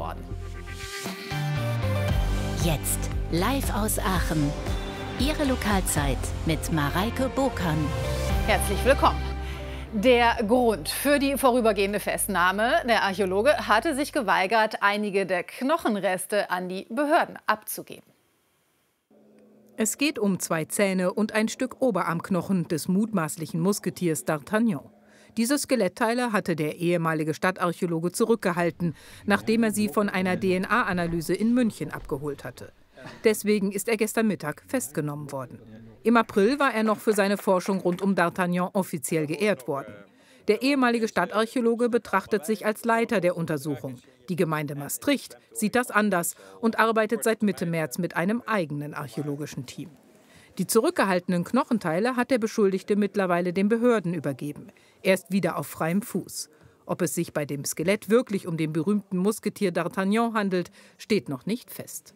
worden. Jetzt live aus Aachen. Ihre Lokalzeit mit Mareike Bokan. Herzlich willkommen. Der Grund für die vorübergehende Festnahme: Der Archäologe hatte sich geweigert, einige der Knochenreste an die Behörden abzugeben. Es geht um 2 Zähne und ein Stück Oberarmknochen des mutmaßlichen Musketiers D'Artagnan. Diese Skelettteile hatte der ehemalige Stadtarchäologe zurückgehalten, nachdem er sie von einer DNA-Analyse in München abgeholt hatte. Deswegen ist er gestern Mittag festgenommen worden. Im April war er noch für seine Forschung rund um D'Artagnan offiziell geehrt worden. Der ehemalige Stadtarchäologe betrachtet sich als Leiter der Untersuchung. Die Gemeinde Maastricht sieht das anders und arbeitet seit Mitte März mit einem eigenen archäologischen Team. Die zurückgehaltenen Knochenteile hat der Beschuldigte mittlerweile den Behörden übergeben. Er ist wieder auf freiem Fuß. Ob es sich bei dem Skelett wirklich um den berühmten Musketier D'Artagnan handelt, steht noch nicht fest.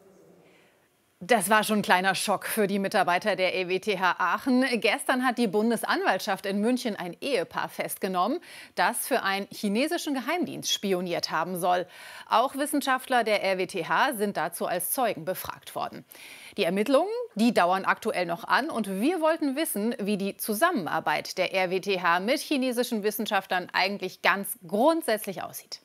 Das war schon ein kleiner Schock für die Mitarbeiter der EWTH Aachen. Gestern hat die Bundesanwaltschaft in München ein Ehepaar festgenommen, das für einen chinesischen Geheimdienst spioniert haben soll. Auch Wissenschaftler der RWTH sind dazu als Zeugen befragt worden. Die Ermittlungen, die dauern aktuell noch an, und wir wollten wissen, wie die Zusammenarbeit der RWTH mit chinesischen Wissenschaftlern eigentlich ganz grundsätzlich aussieht.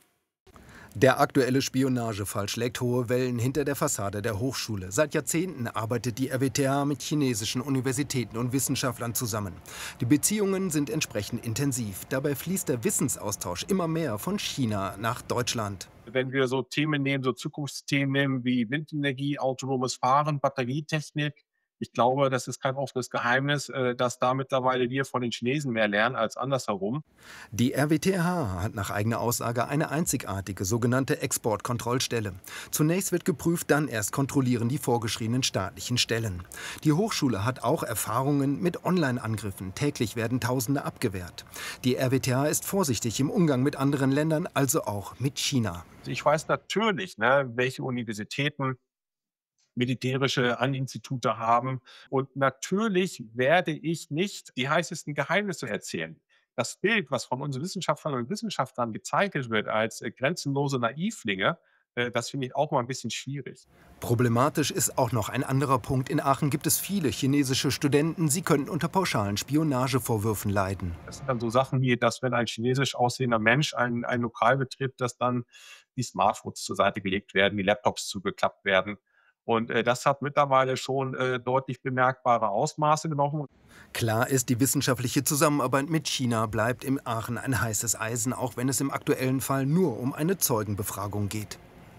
Der aktuelle Spionagefall schlägt hohe Wellen hinter der Fassade der Hochschule. Seit Jahrzehnten arbeitet die RWTH mit chinesischen Universitäten und Wissenschaftlern zusammen. Die Beziehungen sind entsprechend intensiv. Dabei fließt der Wissensaustausch immer mehr von China nach Deutschland. Wenn wir so Themen nehmen, so Zukunftsthemen nehmen wie Windenergie, autonomes Fahren, Batterietechnik, ich glaube, das ist kein offenes Geheimnis, dass da mittlerweile wir von den Chinesen mehr lernen als andersherum. Die RWTH hat nach eigener Aussage eine einzigartige sogenannte Exportkontrollstelle. Zunächst wird geprüft, dann erst kontrollieren die vorgeschriebenen staatlichen Stellen. Die Hochschule hat auch Erfahrungen mit Online-Angriffen. Täglich werden Tausende abgewehrt. Die RWTH ist vorsichtig im Umgang mit anderen Ländern, also auch mit China. Ich weiß natürlich, welche Universitäten militärische Institute haben. Und natürlich werde ich nicht die heißesten Geheimnisse erzählen. Das Bild, was von unseren Wissenschaftlern und Wissenschaftlern gezeichnet wird als grenzenlose Naivlinge, das finde ich auch mal ein bisschen schwierig. Problematisch ist auch noch ein anderer Punkt. In Aachen gibt es viele chinesische Studenten. Sie könnten unter pauschalen Spionagevorwürfen leiden. Das sind dann so Sachen wie, dass wenn ein chinesisch aussehender Mensch ein Lokal betritt, dass dann die Smartphones zur Seite gelegt werden, die Laptops zugeklappt werden. Und das hat mittlerweile schon deutlich bemerkbare Ausmaße genommen. Klar ist, die wissenschaftliche Zusammenarbeit mit China bleibt in Aachen ein heißes Eisen, auch wenn es im aktuellen Fall nur um eine Zeugenbefragung geht.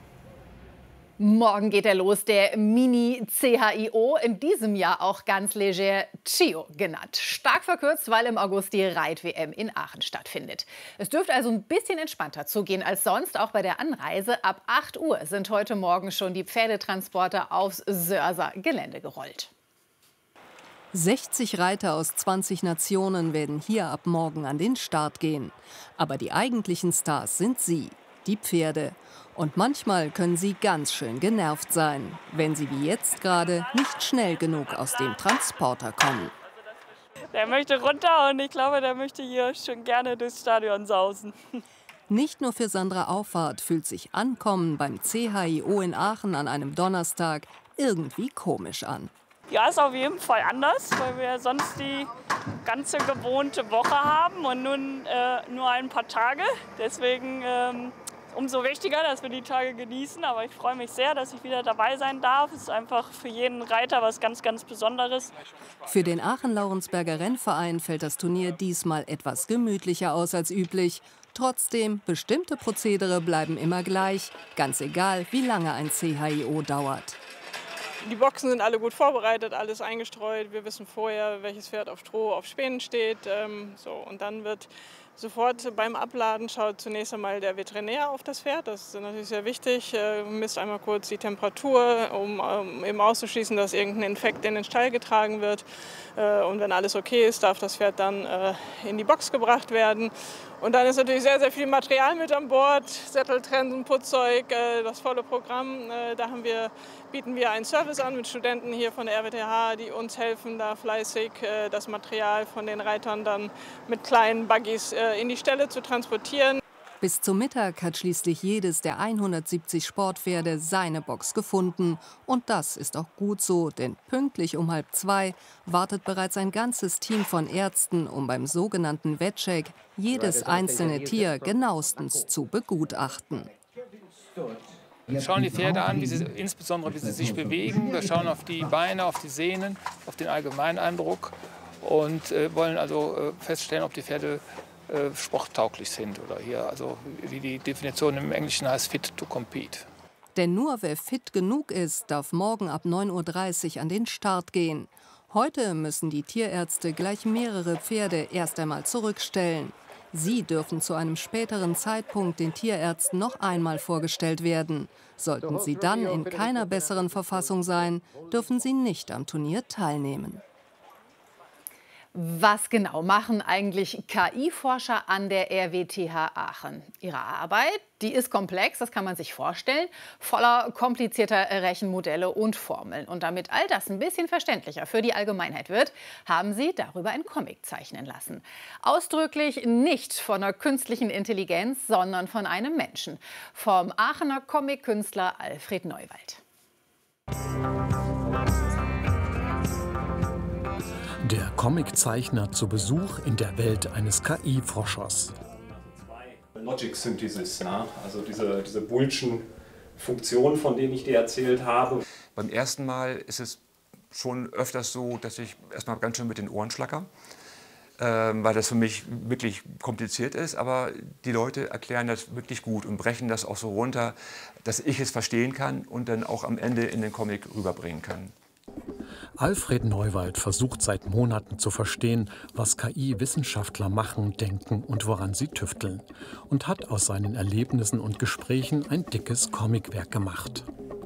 Morgen geht er los, der Mini-CHIO, in diesem Jahr auch ganz leger CHIO genannt. Stark verkürzt, weil im August die Reit-WM in Aachen stattfindet. Es dürfte also ein bisschen entspannter zugehen als sonst. Auch bei der Anreise ab 8 Uhr sind heute Morgen schon die Pferdetransporter aufs Sörser Gelände gerollt. 60 Reiter aus 20 Nationen werden hier ab morgen an den Start gehen. Aber die eigentlichen Stars sind sie, die Pferde. Und manchmal können sie ganz schön genervt sein, wenn sie wie jetzt gerade nicht schnell genug aus dem Transporter kommen. Der möchte runter und ich glaube, der möchte hier schon gerne durchs Stadion sausen. Nicht nur für Sandra Auffahrt fühlt sich Ankommen beim CHIO in Aachen an einem Donnerstag irgendwie komisch an. Ja, ist auf jeden Fall anders, weil wir sonst die ganze gewohnte Woche haben und nun nur ein paar Tage. Deswegen umso wichtiger, dass wir die Tage genießen. Aber ich freue mich sehr, dass ich wieder dabei sein darf. Es ist einfach für jeden Reiter was ganz, ganz Besonderes. Für den Aachen-Laurensberger Rennverein fällt das Turnier diesmal etwas gemütlicher aus als üblich. Trotzdem, bestimmte Prozedere bleiben immer gleich, ganz egal, wie lange ein CHIO dauert. Die Boxen sind alle gut vorbereitet, alles eingestreut. Wir wissen vorher, welches Pferd auf Stroh, auf Spänen steht. Und dann wird sofort beim Abladen schaut zunächst einmal der Veterinär auf das Pferd. Das ist natürlich sehr wichtig. Misst einmal kurz die Temperatur, um eben auszuschließen, dass irgendein Infekt in den Stall getragen wird. Und wenn alles okay ist, darf das Pferd dann in die Box gebracht werden. Und dann ist natürlich sehr, sehr viel Material mit an Bord, Sättel, Trensen, Putzzeug, das volle Programm. Da bieten wir einen Service an mit Studenten hier von der RWTH, die uns helfen, da fleißig das Material von den Reitern dann mit kleinen Buggies in die Ställe zu transportieren. Bis zum Mittag hat schließlich jedes der 170 Sportpferde seine Box gefunden. Und das ist auch gut so, denn pünktlich um 1:30 wartet bereits ein ganzes Team von Ärzten, um beim sogenannten Vetcheck jedes einzelne Tier genauestens zu begutachten. Wir schauen die Pferde an, insbesondere wie sie sich bewegen. Wir schauen auf die Beine, auf die Sehnen, auf den Allgemeineindruck und wollen also feststellen, ob die Pferde sporttauglich sind oder hier, also wie die Definition im Englischen heißt, fit to compete. Denn nur wer fit genug ist, darf morgen ab 9:30 Uhr an den Start gehen. Heute müssen die Tierärzte gleich mehrere Pferde erst einmal zurückstellen. Sie dürfen zu einem späteren Zeitpunkt den Tierärzten noch einmal vorgestellt werden. Sollten sie dann in keiner besseren Verfassung sein, dürfen sie nicht am Turnier teilnehmen. Was genau machen eigentlich KI-Forscher an der RWTH Aachen? Ihre Arbeit, die ist komplex, das kann man sich vorstellen, voller komplizierter Rechenmodelle und Formeln. Und damit all das ein bisschen verständlicher für die Allgemeinheit wird, haben sie darüber einen Comic zeichnen lassen. Ausdrücklich nicht von einer künstlichen Intelligenz, sondern von einem Menschen. Vom Aachener Comic-Künstler Alfred Neuwald. Der Comiczeichner zu Besuch in der Welt eines KI-Forschers. Logic Synthesis, ne? Also diese Boolschen Funktionen, von denen ich dir erzählt habe. Beim ersten Mal ist es schon öfters so, dass ich erstmal ganz schön mit den Ohren schlacker, weil das für mich wirklich kompliziert ist. Aber die Leute erklären das wirklich gut und brechen das auch so runter, dass ich es verstehen kann und dann auch am Ende in den Comic rüberbringen kann. Alfred Neuwald versucht seit Monaten zu verstehen, was KI-Wissenschaftler machen, denken und woran sie tüfteln. Und hat aus seinen Erlebnissen und Gesprächen ein dickes Comicwerk gemacht.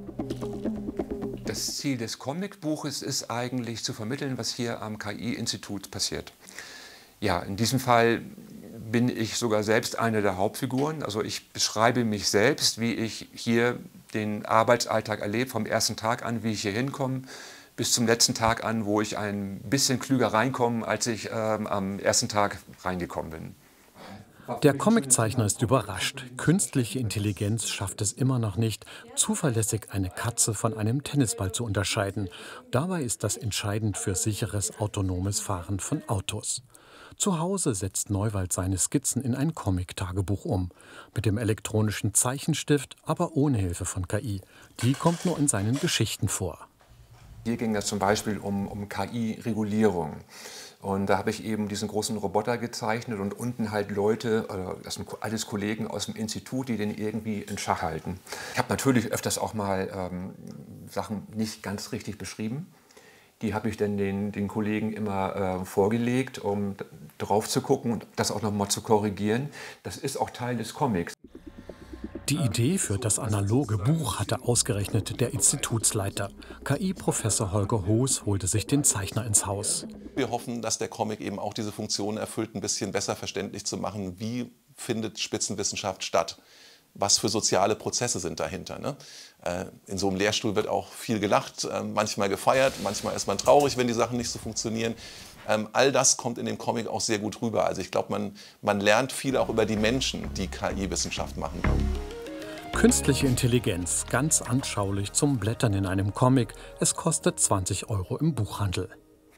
Das Ziel des Comicbuches ist eigentlich zu vermitteln, was hier am KI-Institut passiert. Ja, in diesem Fall bin ich sogar selbst eine der Hauptfiguren. Also ich beschreibe mich selbst, wie ich hier den Arbeitsalltag erlebe, vom ersten Tag an, wie ich hier hinkomme, bis zum letzten Tag an, wo ich ein bisschen klüger reinkomme, als ich am ersten Tag reingekommen bin. Der Comiczeichner ist überrascht. Künstliche Intelligenz schafft es immer noch nicht, zuverlässig eine Katze von einem Tennisball zu unterscheiden. Dabei ist das entscheidend für sicheres, autonomes Fahren von Autos. Zu Hause setzt Neuwald seine Skizzen in ein Comic-Tagebuch um. Mit dem elektronischen Zeichenstift, aber ohne Hilfe von KI. Die kommt nur in seinen Geschichten vor. Hier ging es zum Beispiel um KI-Regulierung. Und da habe ich eben diesen großen Roboter gezeichnet und unten halt Leute, das sind alles Kollegen aus dem Institut, die den irgendwie in Schach halten. Ich habe natürlich öfters auch mal Sachen nicht ganz richtig beschrieben. Die habe ich dann den Kollegen immer vorgelegt, um drauf zu gucken und das auch noch mal zu korrigieren. Das ist auch Teil des Comics. Die Idee für das analoge Buch hatte ausgerechnet der Institutsleiter. KI-Professor Holger Hoos holte sich den Zeichner ins Haus. Wir hoffen, dass der Comic eben auch diese Funktion erfüllt, ein bisschen besser verständlich zu machen, wie findet Spitzenwissenschaft statt. Was für soziale Prozesse sind dahinter. Ne? In so einem Lehrstuhl wird auch viel gelacht, manchmal gefeiert, manchmal ist man traurig, wenn die Sachen nicht so funktionieren. All das kommt in dem Comic auch sehr gut rüber. Also ich glaube, man lernt viel auch über die Menschen, die KI-Wissenschaft machen. Künstliche Intelligenz, ganz anschaulich zum Blättern in einem Comic. Es kostet 20 € im Buchhandel.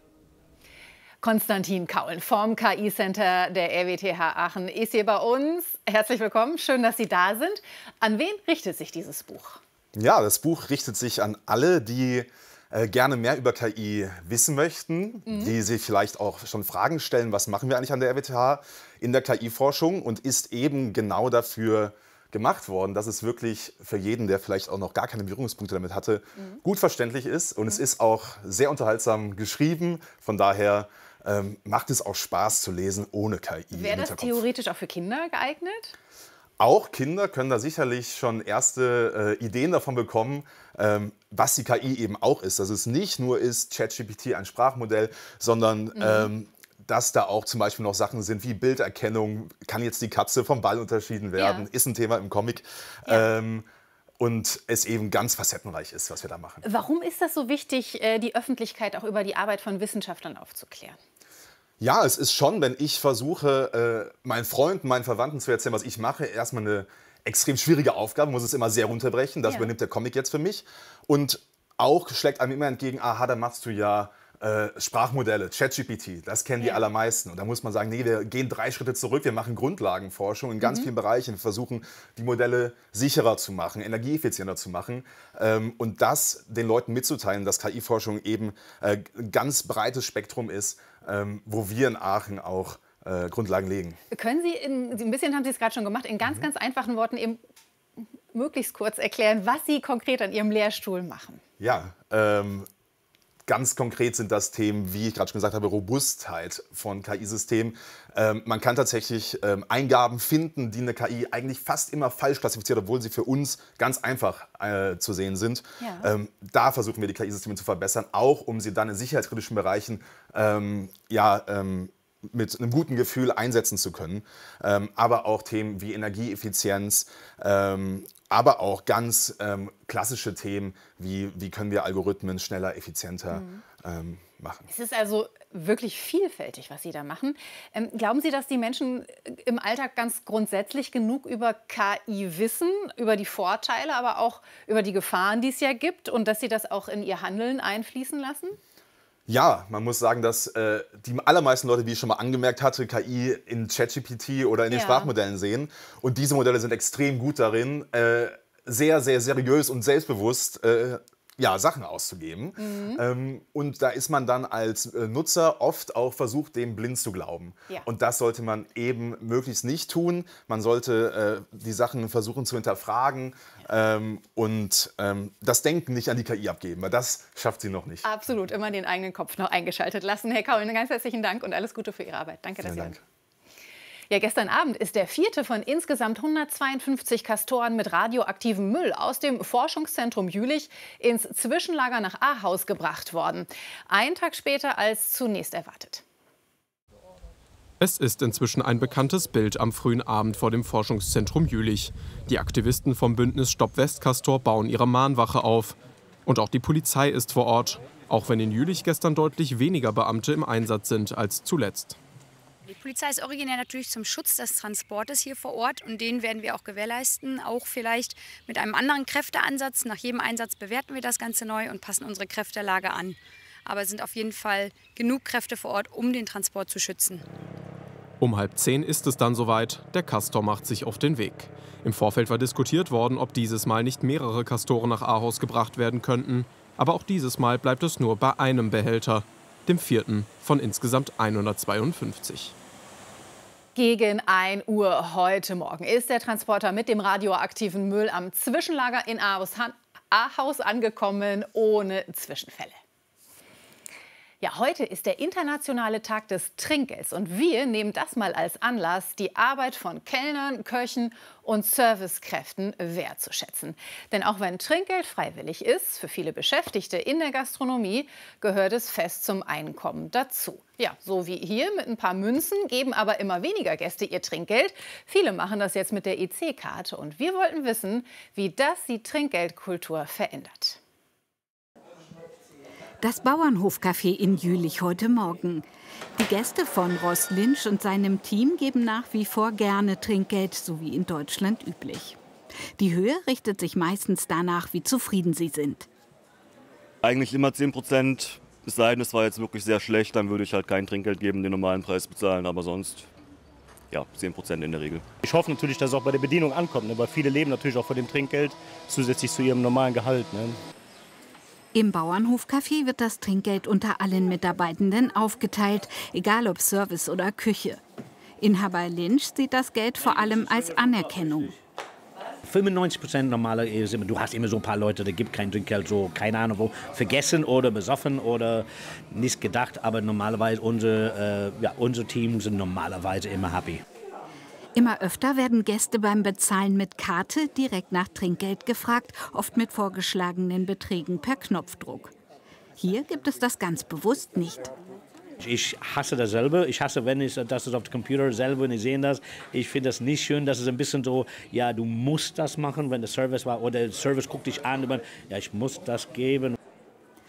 Konstantin Kaul vom KI-Center der RWTH Aachen ist hier bei uns. Herzlich willkommen, schön, dass Sie da sind. An wen richtet sich dieses Buch? Ja, das Buch richtet sich an alle, die gerne mehr über KI wissen möchten, die sich vielleicht auch schon Fragen stellen, was machen wir eigentlich an der RWTH in der KI-Forschung, und ist eben genau dafür gemacht worden, dass es wirklich für jeden, der vielleicht auch noch gar keine Berührungspunkte damit hatte, gut verständlich ist. Und es ist auch sehr unterhaltsam geschrieben. Von daher macht es auch Spaß zu lesen ohne KI. Wäre das theoretisch auch für Kinder geeignet? Auch Kinder können da sicherlich schon erste Ideen davon bekommen, was die KI eben auch ist. Dass es nicht nur ist, ChatGPT ein Sprachmodell, sondern dass da auch zum Beispiel noch Sachen sind wie Bilderkennung. Kann jetzt die Katze vom Ball unterschieden werden? Ja. Ist ein Thema im Comic. Ja. Und es eben ganz facettenreich ist, was wir da machen. Warum ist das so wichtig, die Öffentlichkeit auch über die Arbeit von Wissenschaftlern aufzuklären? Ja, es ist schon, wenn ich versuche, meinen Freunden, meinen Verwandten zu erzählen, was ich mache, erstmal eine extrem schwierige Aufgabe, muss es immer sehr runterbrechen. Das übernimmt der Comic jetzt für mich. Und auch schlägt einem immer entgegen, aha, da machst du ja Sprachmodelle, ChatGPT, das kennen die allermeisten. Und da muss man sagen, nee, wir gehen 3 Schritte zurück, wir machen Grundlagenforschung in ganz vielen Bereichen, wir versuchen, die Modelle sicherer zu machen, energieeffizienter zu machen und das den Leuten mitzuteilen, dass KI-Forschung eben ein ganz breites Spektrum ist, wo wir in Aachen auch Grundlagen legen. Können Sie, ein bisschen haben Sie es gerade schon gemacht, in ganz, ganz einfachen Worten eben möglichst kurz erklären, was Sie konkret an Ihrem Lehrstuhl machen? Ja, ganz konkret sind das Themen, wie ich gerade schon gesagt habe, Robustheit von KI-Systemen. Man kann tatsächlich Eingaben finden, die eine KI eigentlich fast immer falsch klassifiziert, obwohl sie für uns ganz einfach zu sehen sind. Ja. Da versuchen wir, die KI-Systeme zu verbessern, auch um sie dann in sicherheitskritischen Bereichen mit einem guten Gefühl einsetzen zu können. Aber auch Themen wie Energieeffizienz, aber auch ganz klassische Themen wie können wir Algorithmen schneller, effizienter machen. Es ist also wirklich vielfältig, was Sie da machen. Glauben Sie, dass die Menschen im Alltag ganz grundsätzlich genug über KI wissen, über die Vorteile, aber auch über die Gefahren, die es ja gibt und dass sie das auch in ihr Handeln einfließen lassen? Ja, man muss sagen, dass die allermeisten Leute, wie ich schon mal angemerkt hatte, KI in ChatGPT oder in den Sprachmodellen sehen. Und diese Modelle sind extrem gut darin, sehr, sehr seriös und selbstbewusst Sachen auszugeben. Und da ist man dann als Nutzer oft auch versucht, dem blind zu glauben. Ja. Und das sollte man eben möglichst nicht tun. Man sollte die Sachen versuchen zu hinterfragen und das Denken nicht an die KI abgeben, weil das schafft sie noch nicht. Absolut, immer den eigenen Kopf noch eingeschaltet lassen. Herr Kaul, ganz herzlichen Dank und alles Gute für Ihre Arbeit. Danke, dass Sie Vielen Dank. Ja, gestern Abend ist der 4. von insgesamt 152 Castoren mit radioaktivem Müll aus dem Forschungszentrum Jülich ins Zwischenlager nach Ahaus gebracht worden. Einen Tag später als zunächst erwartet. Es ist inzwischen ein bekanntes Bild am frühen Abend vor dem Forschungszentrum Jülich. Die Aktivisten vom Bündnis Stopp Westcastor bauen ihre Mahnwache auf. Und auch die Polizei ist vor Ort, auch wenn in Jülich gestern deutlich weniger Beamte im Einsatz sind als zuletzt. Die Polizei ist originär natürlich zum Schutz des Transportes hier vor Ort und den werden wir auch gewährleisten, auch vielleicht mit einem anderen Kräfteansatz. Nach jedem Einsatz bewerten wir das Ganze neu und passen unsere Kräftelage an. Aber es sind auf jeden Fall genug Kräfte vor Ort, um den Transport zu schützen. Um 9:30 ist es dann soweit, der Castor macht sich auf den Weg. Im Vorfeld war diskutiert worden, ob dieses Mal nicht mehrere Castoren nach Ahaus gebracht werden könnten. Aber auch dieses Mal bleibt es nur bei einem Behälter, dem 4. von insgesamt 152. Gegen 1 Uhr heute Morgen ist der Transporter mit dem radioaktiven Müll am Zwischenlager in Ahaus angekommen, ohne Zwischenfälle. Ja, heute ist der internationale Tag des Trinkgelds und wir nehmen das mal als Anlass, die Arbeit von Kellnern, Köchen und Servicekräften wertzuschätzen. Denn auch wenn Trinkgeld freiwillig ist, für viele Beschäftigte in der Gastronomie gehört es fest zum Einkommen dazu. Ja, so wie hier mit ein paar Münzen, geben aber immer weniger Gäste ihr Trinkgeld. Viele machen das jetzt mit der EC-Karte und wir wollten wissen, wie das die Trinkgeldkultur verändert. Das Bauernhofcafé in Jülich heute Morgen. Die Gäste von Ross Lynch und seinem Team geben nach wie vor gerne Trinkgeld, so wie in Deutschland üblich. Die Höhe richtet sich meistens danach, wie zufrieden sie sind. Eigentlich immer 10%, es sei denn, es war jetzt wirklich sehr schlecht, dann würde ich halt kein Trinkgeld geben, den normalen Preis bezahlen, aber sonst ja, 10% in der Regel. Ich hoffe natürlich, dass es auch bei der Bedienung ankommt, ne? Weil viele leben natürlich auch von dem Trinkgeld zusätzlich zu ihrem normalen Gehalt. Ne? Im Bauernhofcafé wird das Trinkgeld unter allen Mitarbeitenden aufgeteilt, egal ob Service oder Küche. Inhaber Lynch sieht das Geld vor allem als Anerkennung. 95% normaler ist immer, du hast immer so ein paar Leute, die gibt kein Trinkgeld, so keine Ahnung wo, vergessen oder besoffen oder nicht gedacht, aber normalerweise unsere Teams sind normalerweise immer happy. Immer öfter werden Gäste beim Bezahlen mit Karte direkt nach Trinkgeld gefragt, oft mit vorgeschlagenen Beträgen per Knopfdruck. Hier gibt es das ganz bewusst nicht. Ich hasse das selber. Ich hasse, wenn das ist auf dem Computer selber und ich sehe das. Ich finde das nicht schön. Das ist ein bisschen so, ja, du musst das machen, wenn der Service war oder der Service guckt dich an. Ja, ich muss das geben.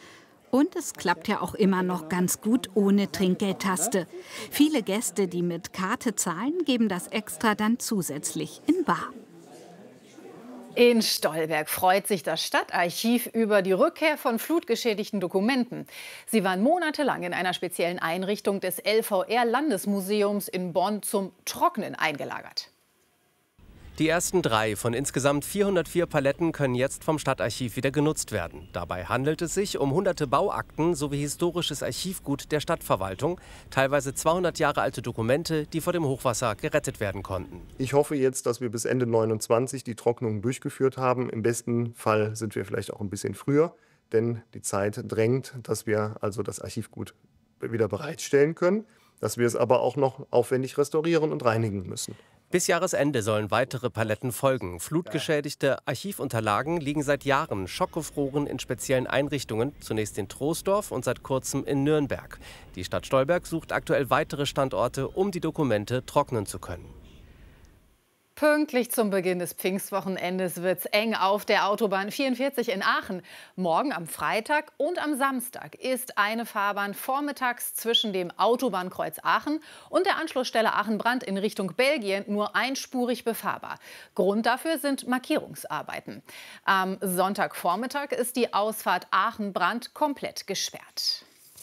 Und es klappt ja auch immer noch ganz gut ohne Trinkgeldtaste. Viele Gäste, die mit Karte zahlen, geben das extra dann zusätzlich in bar. In Stolberg freut sich das Stadtarchiv über die Rückkehr von flutgeschädigten Dokumenten. Sie waren monatelang in einer speziellen Einrichtung des LVR-Landesmuseums in Bonn zum Trocknen eingelagert. Die ersten 3 von insgesamt 404 Paletten können jetzt vom Stadtarchiv wieder genutzt werden. Dabei handelt es sich um hunderte Bauakten sowie historisches Archivgut der Stadtverwaltung, teilweise 200 Jahre alte Dokumente, die vor dem Hochwasser gerettet werden konnten. Ich hoffe jetzt, dass wir bis Ende 2029 die Trocknung durchgeführt haben. Im besten Fall sind wir vielleicht auch ein bisschen früher, denn die Zeit drängt, dass wir also das Archivgut wieder bereitstellen können, dass wir es aber auch noch aufwendig restaurieren und reinigen müssen. Bis Jahresende sollen weitere Paletten folgen. Flutgeschädigte Archivunterlagen liegen seit Jahren schockgefroren in speziellen Einrichtungen, zunächst in Troisdorf und seit kurzem in Nürnberg. Die Stadt Stolberg sucht aktuell weitere Standorte, um die Dokumente trocknen zu können. Pünktlich zum Beginn des Pfingstwochenendes wird's eng auf der Autobahn 44 in Aachen. Morgen am Freitag und am Samstag ist eine Fahrbahn vormittags zwischen dem Autobahnkreuz Aachen und der Anschlussstelle Aachen-Brandt in Richtung Belgien nur einspurig befahrbar. Grund dafür sind Markierungsarbeiten. Am Sonntagvormittag ist die Ausfahrt Aachen-Brandt komplett gesperrt.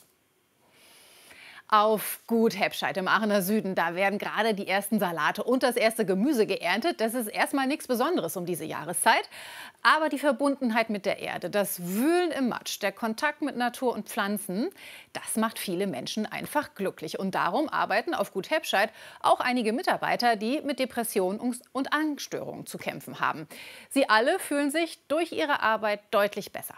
Auf Gut Heppscheid im Aachener Süden, da werden gerade die ersten Salate und das erste Gemüse geerntet. Das ist erstmal nichts Besonderes um diese Jahreszeit. Aber die Verbundenheit mit der Erde, das Wühlen im Matsch, der Kontakt mit Natur und Pflanzen, das macht viele Menschen einfach glücklich. Und darum arbeiten auf Gut Heppscheid auch einige Mitarbeiter, die mit Depressionen und Angststörungen zu kämpfen haben. Sie alle fühlen sich durch ihre Arbeit deutlich besser.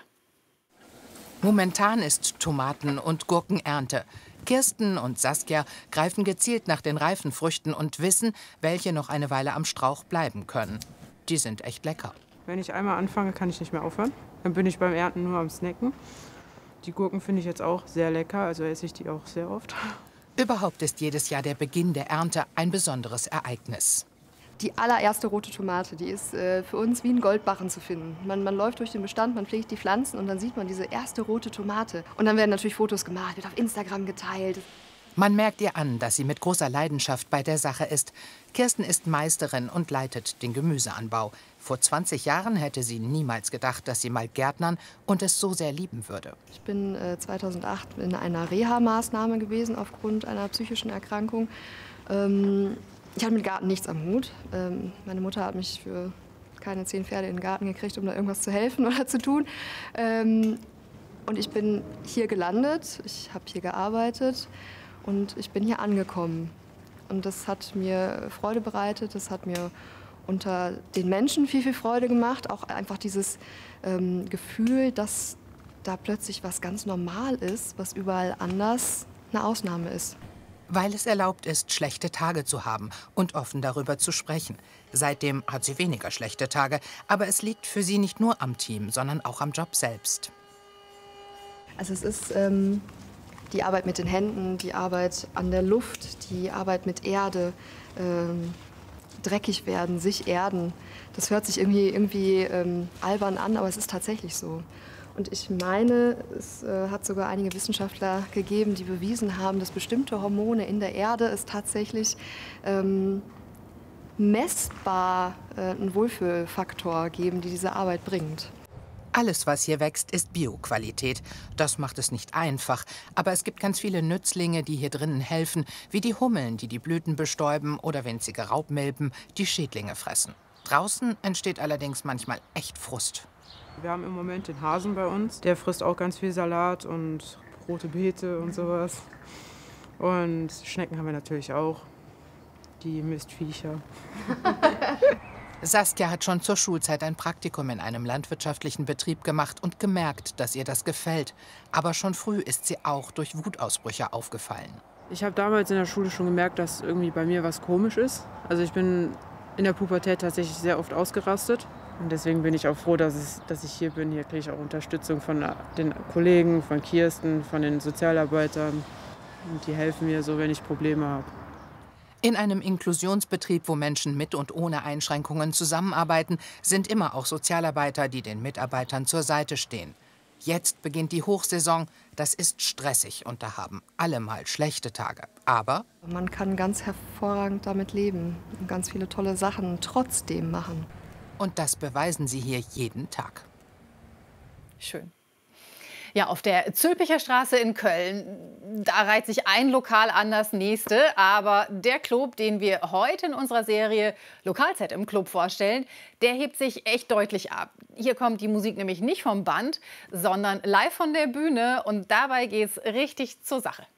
Momentan ist Tomaten- und Gurkenernte. Kirsten und Saskia greifen gezielt nach den reifen Früchten und wissen, welche noch eine Weile am Strauch bleiben können. Die sind echt lecker. Wenn ich einmal anfange, kann ich nicht mehr aufhören. Dann bin ich beim Ernten nur am Snacken. Die Gurken finde ich jetzt auch sehr lecker, also esse ich die auch sehr oft. Überhaupt ist jedes Jahr der Beginn der Ernte ein besonderes Ereignis. Die allererste rote Tomate, die ist für uns wie ein Goldbarren zu finden. Man läuft durch den Bestand, man pflegt die Pflanzen und dann sieht man diese erste rote Tomate. Und dann werden natürlich Fotos gemacht, wird auf Instagram geteilt. Man merkt ihr an, dass sie mit großer Leidenschaft bei der Sache ist. Kirsten ist Meisterin und leitet den Gemüseanbau. Vor 20 Jahren hätte sie niemals gedacht, dass sie mal gärtnern und es so sehr lieben würde. Ich bin 2008 in einer Reha-Maßnahme gewesen aufgrund einer psychischen Erkrankung. Ich hatte mit Garten nichts am Hut. Meine Mutter hat mich für keine 10 Pferde in den Garten gekriegt, um da irgendwas zu helfen oder zu tun. Und ich bin hier gelandet, ich habe hier gearbeitet und ich bin hier angekommen. Und das hat mir Freude bereitet, das hat mir unter den Menschen viel, viel Freude gemacht. Auch einfach dieses Gefühl, dass da plötzlich was ganz normal ist, was überall anders eine Ausnahme ist. Weil es erlaubt ist, schlechte Tage zu haben und offen darüber zu sprechen. Seitdem hat sie weniger schlechte Tage, aber es liegt für sie nicht nur am Team, sondern auch am Job selbst. Also es ist die Arbeit mit den Händen, die Arbeit an der Luft, die Arbeit mit Erde, dreckig werden, sich erden. Das hört sich irgendwie albern an, aber es ist tatsächlich so. Und ich meine, es hat sogar einige Wissenschaftler gegeben, die bewiesen haben, dass bestimmte Hormone in der Erde es tatsächlich messbar einen Wohlfühlfaktor geben, die diese Arbeit bringt. Alles, was hier wächst, ist Bio-Qualität. Das macht es nicht einfach. Aber es gibt ganz viele Nützlinge, die hier drinnen helfen, wie die Hummeln, die die Blüten bestäuben, oder winzige Raubmilben, die Schädlinge fressen. Draußen entsteht allerdings manchmal echt Frust. Wir haben im Moment den Hasen bei uns. Der frisst auch ganz viel Salat und rote Beete und sowas. Und Schnecken haben wir natürlich auch. Die Mistviecher. Saskia hat schon zur Schulzeit ein Praktikum in einem landwirtschaftlichen Betrieb gemacht und gemerkt, dass ihr das gefällt. Aber schon früh ist sie auch durch Wutausbrüche aufgefallen. Ich habe damals in der Schule schon gemerkt, dass irgendwie bei mir was komisch ist. Also ich bin in der Pubertät tatsächlich sehr oft ausgerastet. Und deswegen bin ich auch froh, dass ich hier bin. Hier kriege ich auch Unterstützung von den Kollegen, von Kirsten, von den Sozialarbeitern. Und die helfen mir so, wenn ich Probleme habe. In einem Inklusionsbetrieb, wo Menschen mit und ohne Einschränkungen zusammenarbeiten, sind immer auch Sozialarbeiter, die den Mitarbeitern zur Seite stehen. Jetzt beginnt die Hochsaison. Das ist stressig und da haben alle mal schlechte Tage. Aber man kann ganz hervorragend damit leben und ganz viele tolle Sachen trotzdem machen. Und das beweisen sie hier jeden Tag. Schön. Ja, auf der Zülpicher Straße in Köln, da reiht sich ein Lokal an das nächste. Aber der Club, den wir heute in unserer Serie Lokalzeit im Club vorstellen, der hebt sich echt deutlich ab. Hier kommt die Musik nämlich nicht vom Band, sondern live von der Bühne. Und dabei geht's richtig zur Sache.